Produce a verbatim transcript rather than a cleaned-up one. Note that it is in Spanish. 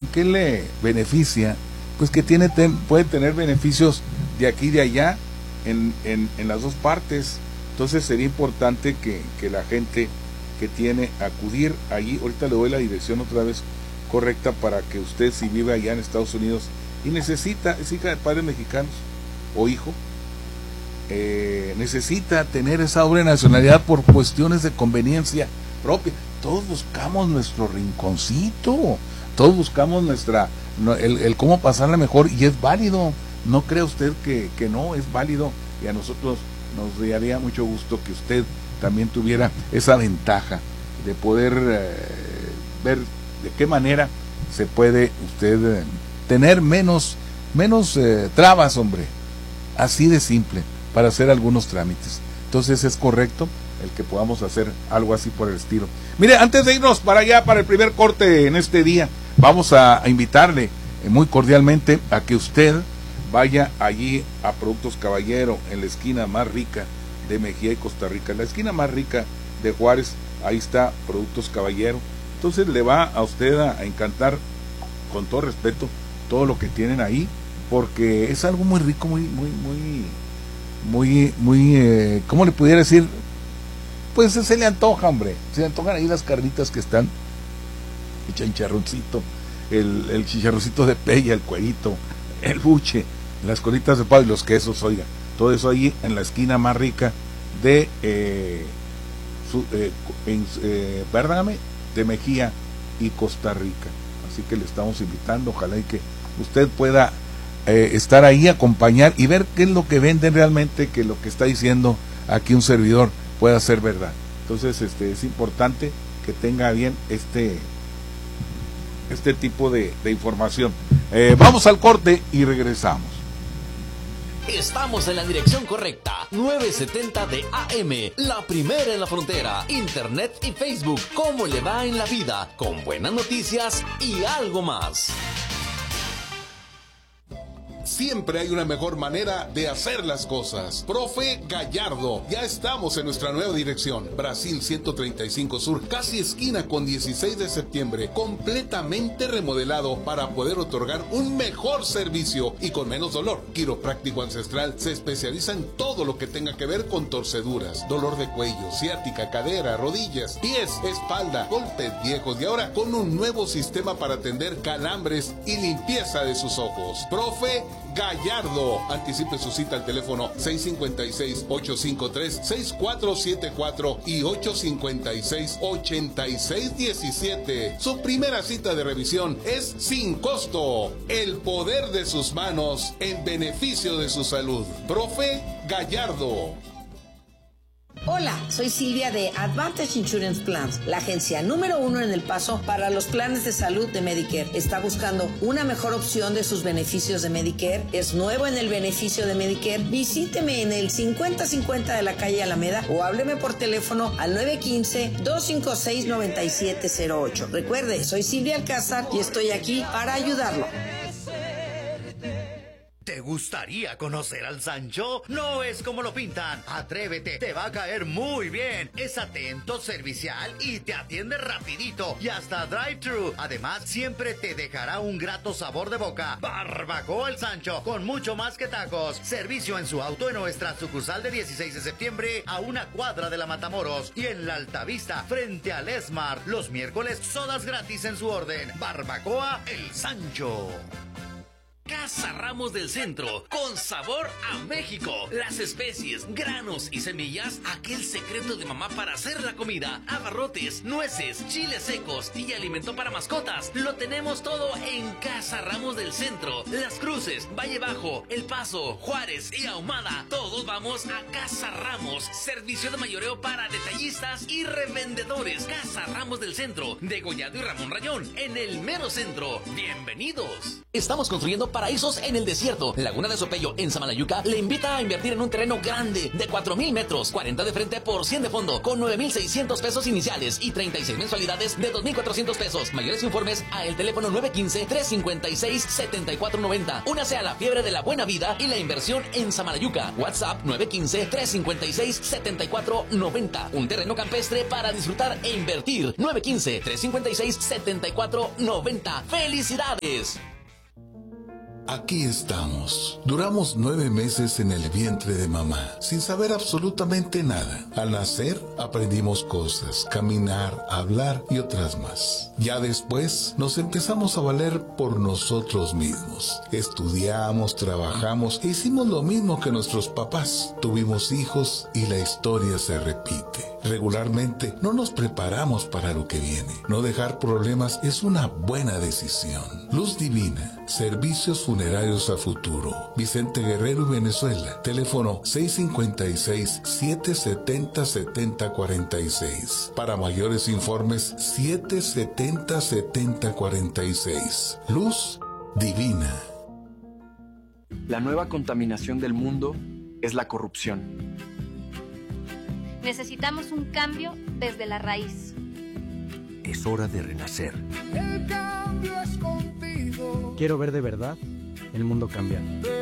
qué le beneficia? Pues que tiene ten, puede tener beneficios de aquí y de allá en, en, en las dos partes. Entonces sería importante que, que la gente que tiene acudir allí, ahorita le doy la dirección otra vez correcta para que usted, si vive allá en Estados Unidos y necesita, es hija de padres mexicanos o hijo, eh, necesita tener esa doble nacionalidad por cuestiones de conveniencia propia. Todos buscamos nuestro rinconcito, todos buscamos nuestra el, el cómo pasarla mejor, y es válido. No cree usted que, que no es válido, y a nosotros nos daría mucho gusto que usted también tuviera esa ventaja de poder eh, ver de qué manera se puede usted eh, tener menos menos eh, trabas, hombre, así de simple, para hacer algunos trámites. Entonces es correcto el que podamos hacer algo así por el estilo. Mire, antes de irnos para allá, para el primer corte en este día, vamos a, a invitarle eh, muy cordialmente a que usted vaya allí a Productos Caballero, en la esquina más rica de Mejía y Costa Rica, la esquina más rica de Juárez. Ahí está Productos Caballero. Entonces le va a usted a, a encantar, con todo respeto, todo lo que tienen ahí, porque es algo muy rico, muy, muy, muy, muy, muy, eh, ¿cómo le pudiera decir? Pues se le antoja, hombre, se le antojan ahí las carnitas que están, el chicharroncito, el, el chicharroncito de pella, el cuerito, el buche, las colitas de pavo y los quesos, oiga, todo eso ahí en la esquina más rica de, eh, su, eh, en, eh, perdóname, de Mejía y Costa Rica. Así que le estamos invitando, ojalá y que usted pueda eh, estar ahí, acompañar y ver qué es lo que venden realmente, que lo que está diciendo aquí un servidor pueda ser verdad. Entonces este es importante que tenga bien este este tipo de, de información. Eh, vamos al corte y regresamos. Estamos en la dirección correcta. novecientos setenta de A M, la primera en la frontera. Internet y Facebook. ¿Cómo le va en la vida? Con buenas noticias y algo más. Siempre hay una mejor manera de hacer las cosas. Profe Gallardo, ya estamos en nuestra nueva dirección. Brasil ciento treinta y cinco Sur, casi esquina con dieciséis de septiembre. Completamente remodelado para poder otorgar un mejor servicio y con menos dolor. Quiropráctico Ancestral se especializa en todo lo que tenga que ver con torceduras, dolor de cuello, ciática, cadera, rodillas, pies, espalda, golpes viejos y ahora con un nuevo sistema para atender calambres y limpieza de sus ojos. Profe Gallardo, anticipe su cita al teléfono seis cinco seis, ocho cinco tres, seis cuatro siete cuatro y ocho cinco seis, ocho seis uno siete. Su primera cita de revisión es sin costo. El poder de sus manos en beneficio de su salud. Profe Gallardo. Hola, soy Silvia de Advantage Insurance Plans, la agencia número uno en El Paso para los planes de salud de Medicare. ¿Está buscando una mejor opción de sus beneficios de Medicare? ¿Es nuevo en el beneficio de Medicare? Visíteme en el cincuenta cincuenta de la calle Alameda o hábleme por teléfono al nueve uno cinco, dos cinco seis, nueve siete cero ocho. Recuerde, soy Silvia Alcázar y estoy aquí para ayudarlo. ¿Te gustaría conocer al Sancho? No es como lo pintan. Atrévete, te va a caer muy bien. Es atento, servicial y te atiende rapidito y hasta drive-thru. Además, siempre te dejará un grato sabor de boca. Barbacoa el Sancho, con mucho más que tacos. Servicio en su auto en nuestra sucursal de dieciséis de septiembre a una cuadra de la Matamoros y en la Altavista frente al Esmar. Los miércoles sodas gratis en su orden. Barbacoa el Sancho. Casa Ramos del Centro, con sabor a México. Las especies, granos y semillas, aquel secreto de mamá para hacer la comida, abarrotes, nueces, chiles secos y alimento para mascotas. Lo tenemos todo en Casa Ramos del Centro. Las Cruces, Valle Bajo, El Paso, Juárez y Ahumada. Todos vamos a Casa Ramos. Servicio de mayoreo para detallistas y revendedores. Casa Ramos del Centro, de Gollado y Ramón Rayón, en el mero centro. Bienvenidos. Estamos construyendo paraísos pisos en el desierto. Laguna de Sopello, en Samalayuca, le invita a invertir en un terreno grande de cuatro mil metros, cuarenta de frente por cien de fondo, con nueve mil seiscientos pesos iniciales y treinta y seis mensualidades de dos mil cuatrocientos pesos. Mayores informes a el teléfono nueve uno cinco, tres cinco seis, siete cuatro nueve cero. Únase a la fiebre de la buena vida y la inversión en Samalayuca. WhatsApp nueve uno cinco, tres cinco seis, siete cuatro nueve cero. Un terreno campestre para disfrutar e invertir. nueve uno cinco, tres cinco seis, siete cuatro nueve cero. ¡Felicidades! Aquí estamos. Duramos nueve meses en el vientre de mamá, sin saber absolutamente nada. Al nacer, aprendimos cosas, caminar, hablar y otras más. Ya después, nos empezamos a valer por nosotros mismos. Estudiamos, trabajamos e hicimos lo mismo que nuestros papás. Tuvimos hijos y la historia se repite. Regularmente, no nos preparamos para lo que viene. No dejar problemas es una buena decisión. Luz Divina, servicios funerarios a futuro. Vicente Guerrero y Venezuela. Teléfono seis cinco seis, siete siete cero, siete cero cuatro seis. Para mayores informes, siete siete cero, siete cero cuatro seis. Luz Divina. La nueva contaminación del mundo es la corrupción. Necesitamos un cambio desde la raíz. Es hora de renacer. El cambio es contigo. Quiero ver de verdad el mundo cambiar.